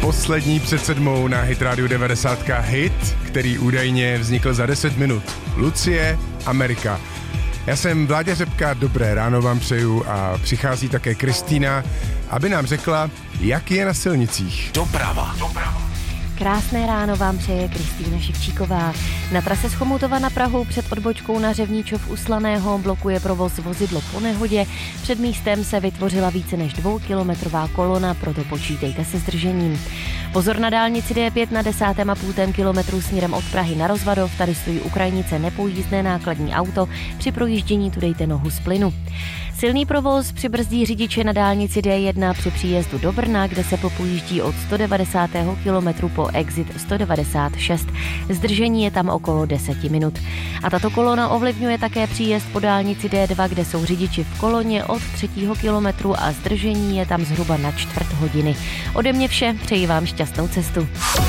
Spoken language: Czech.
poslední před 7 na Hit Radio 90 hit, který údajně vznikl za 10 minut. Lucie, Amerika. Já jsem Vláďa Řepka, dobré ráno vám přeju a přichází také Kristýna, aby nám řekla, jak je na silnicích. Doprava. Krásné ráno vám přeje Kristýna Ševčíková. Na trase z Chomutova na Prahu před odbočkou na Řevníčov u Slaného blokuje provoz vozidlo po nehodě. Před místem se vytvořila více než 2kilometrová kolona, proto počítejte se zdržením. Pozor na dálnici D5 na 10,5 kilometru směrem od Prahy na Rozvadov. Tady stojí u krajnice nepojízdné nákladní auto. Při projíždění tu dejte nohu z plynu. Silný provoz přibrzdí řidiče na dálnici D1 při příjezdu do Brna, kde se popojíždí od 190. kilometru po exit 196. Zdržení je tam okolo 10 minut. A tato kolona ovlivňuje také příjezd po dálnici D2, kde jsou řidiči v koloně od 3. kilometru a zdržení je tam zhruba na čtvrt hodiny. Ode mě vše, přeji vám šťastnou cestu.